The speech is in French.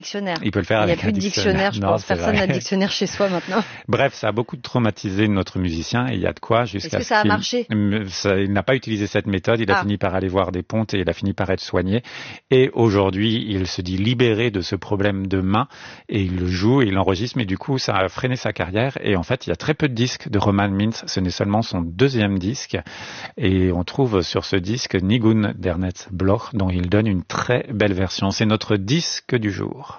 dictionnaire. Il peut le faire avec un dictionnaire. Il n'y a plus de dictionnaire, je pense. Personne n'a de dictionnaire chez soi maintenant. Bref, ça a beaucoup traumatisé notre musicien et il y a de quoi jusqu'à Est-ce que ça a marché? Il n'a pas utilisé cette méthode, il a fini par aller voir des pontes et il a fini par être soigné. Et aujourd'hui, il se dit libéré de ce problème de main et il le joue et il l'enregistre, mais du coup, ça a freiné sa carrière. Et en fait, il y a très peu de disques de Roman Mintz. Ce n'est seulement son 2e disque. Et on trouve sur ce disque Nigun der Netz Bloch, dont il donne une très belle version. C'est notre disque du jour.